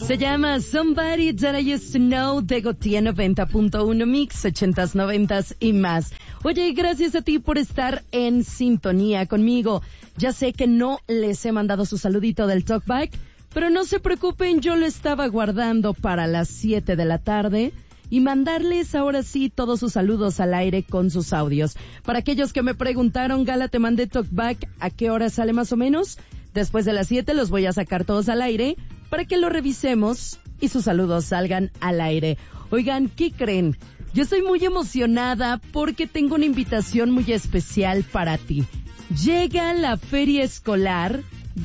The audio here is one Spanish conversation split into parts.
Se llama Somebody That I Used to Know de Gautier 90.1 Mix, 80s, 90s y más. Oye, gracias a ti por estar en sintonía conmigo. Ya sé que no les he mandado su saludito del Talkback, pero no se preocupen, yo lo estaba guardando para las 7 de la tarde y mandarles ahora sí todos sus saludos al aire con sus audios. Para aquellos que me preguntaron, Gala, te mandé Talkback, ¿a qué hora sale más o menos? Después de las 7 los voy a sacar todos al aire para que lo revisemos y sus saludos salgan al aire. Oigan, ¿qué creen? Yo estoy muy emocionada porque tengo una invitación muy especial para ti. Llega la Feria Escolar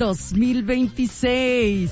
2026.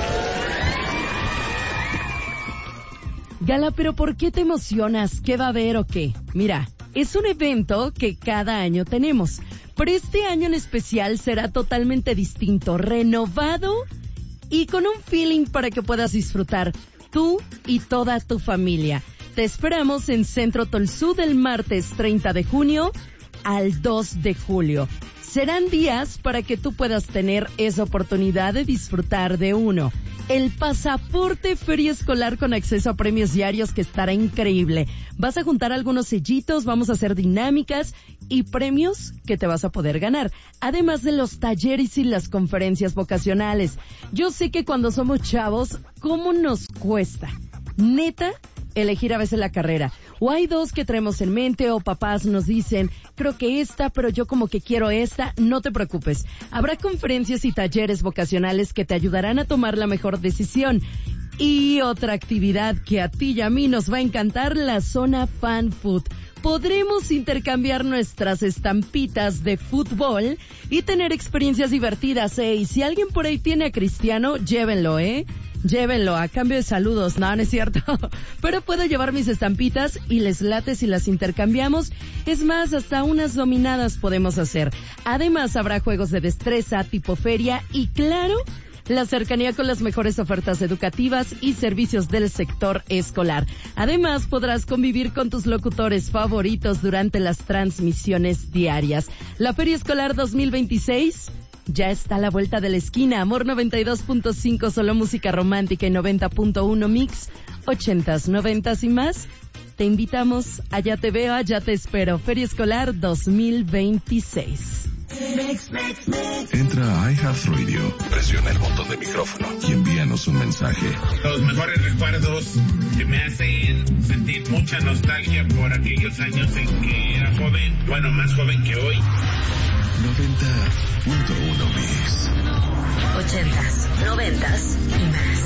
Gala, ¿pero por qué te emocionas? ¿Qué va a haber o qué? Mira, es un evento que cada año tenemos, pero este año en especial será totalmente distinto, renovado y con un feeling para que puedas disfrutar tú y toda tu familia. Te esperamos en Centro Tolsú del martes 30 de junio al 2 de julio. Serán días para que tú puedas tener esa oportunidad de disfrutar de uno. El pasaporte Feria Escolar con acceso a premios diarios que estará increíble. Vas a juntar algunos sellitos, vamos a hacer dinámicas y premios que te vas a poder ganar. Además de los talleres y las conferencias vocacionales. Yo sé que cuando somos chavos, ¿cómo nos cuesta? Neta, elegir a veces la carrera. O hay dos que traemos en mente o papás nos dicen, creo que esta, pero yo como que quiero esta. No te preocupes. Habrá conferencias y talleres vocacionales que te ayudarán a tomar la mejor decisión. Y otra actividad que a ti y a mí nos va a encantar, la zona Fan Food. Podremos intercambiar nuestras estampitas de fútbol y tener experiencias divertidas. Y si alguien por ahí tiene a Cristiano, llévenlo, Llévenlo a cambio de saludos. No, no es cierto. Pero puedo llevar mis estampitas y les late si las intercambiamos. Es más, hasta unas dominadas podemos hacer. Además, habrá juegos de destreza tipo feria y, claro, la cercanía con las mejores ofertas educativas y servicios del sector escolar. Además, podrás convivir con tus locutores favoritos durante las transmisiones diarias. La Feria Escolar 2026... ya está a la vuelta de la esquina. Amor 92.5, solo música romántica, y 90.1 Mix, 80s, 90s y más. Te invitamos, allá te veo, allá te espero. Feria Escolar 2026. Entra a iHeartRadio, presiona el botón de micrófono y envíanos un mensaje. Los mejores recuerdos que me hacen sentir mucha nostalgia por aquellos años en que era joven, bueno, más joven que hoy. 90.1 Mix. 80s, 90s y más.